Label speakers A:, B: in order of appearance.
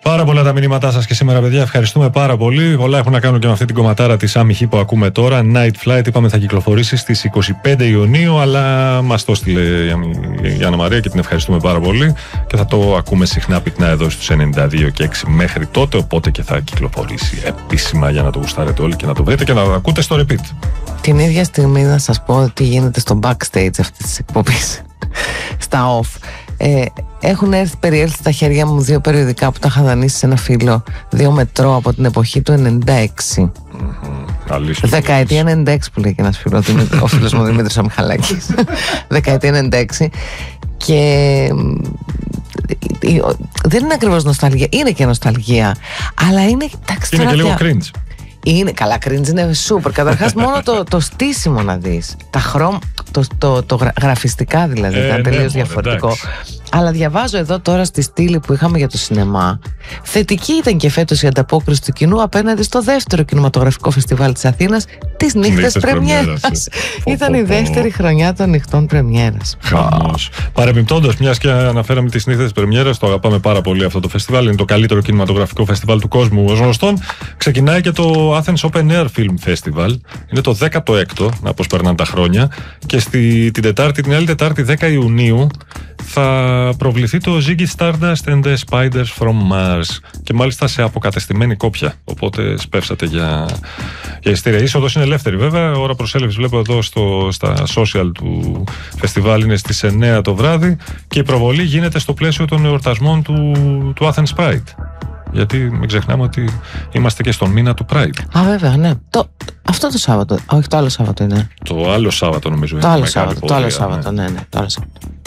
A: Πάρα πολλά τα μηνύματά σας και σήμερα, παιδιά. Ευχαριστούμε πάρα πολύ. Πολλά έχουν να κάνουν και με αυτή την κομματάρα της Άμιχη που ακούμε τώρα. Night Flight, είπαμε θα κυκλοφορήσει στις 25 Ιουνίου, αλλά μας το στείλε η Άννα Μαρία και την ευχαριστούμε πάρα πολύ. Και θα το ακούμε συχνά πυκνά εδώ στους 92 και 6 μέχρι τότε. Οπότε και θα κυκλοφορήσει επίσημα για να το γουστάρετε όλοι και να το βρείτε και να το ακούτε στο repeat.
B: Την ίδια στιγμή να σας πω τι γίνεται στο backstage αυτής της εκπομπής. Στα off. Έχουν περιέλθει στα χέρια μου 2 περιοδικά που τα είχα δανείσει σε ένα φίλο, 2 μετρό από την εποχή του 96. Δεκαετία 96 που λέει και ένας φίλος, ο φίλος μου Δημήτρης Αμιχαλάκης. Δεκαετία 96. Και δεν είναι ακριβώς νοσταλγία, είναι και νοσταλγία, αλλά είναι,
A: είναι και λίγο cringe.
B: Είναι καλά, cringe είναι super. Καταρχάς μόνο το στήσιμο να δεις, το γραφιστικά δηλαδή ήταν τελείως διαφορετικό. Εντάξει. Αλλά διαβάζω εδώ τώρα στη στήλη που είχαμε για το σινεμά, θετική ήταν και φέτος η ανταπόκριση του κοινού απέναντι στο δεύτερο κινηματογραφικό φεστιβάλ της Αθήνας, τις νύχτες πρεμιέρας. Ήταν η δεύτερη χρονιά των νυχτών πρεμιέρας.
A: Χαμός. Παρεμπιπτόντως, μιας και αναφέραμε τις νύχτες πρεμιέρας, το αγαπάμε πάρα πολύ αυτό το φεστιβάλ. Είναι το καλύτερο κινηματογραφικό φεστιβάλ του κόσμου ως γνωστόν. Ξεκινάει και το Athens Open Air Film Festival. Είναι το 16ο, να πως περνάνε τα χρόνια. Και την άλλη Τετάρτη, 10 Ιουνίου, θα προβληθεί το Ziggy Stardust and the Spiders from Mars. Και μάλιστα σε αποκατεστημένη κόπια. Οπότε σπεύσατε για ειστήρια. Η είσοδος είναι ελεύθερη βέβαια. Ώρα προσέλευσης βλέπω εδώ στα social του φεστιβάλ είναι στις 9 το βράδυ. Και η προβολή γίνεται στο πλαίσιο των εορτασμών του Athens Pride. Γιατί μην ξεχνάμε ότι είμαστε και στον μήνα του Pride.
B: Α, βέβαια, ναι. Αυτό το Σάββατο. Όχι, το άλλο Σάββατο είναι.
A: Το άλλο Σάββατο νομίζω.
B: Το άλλο Σάββατο, ναι, το άλλο Σάββατο.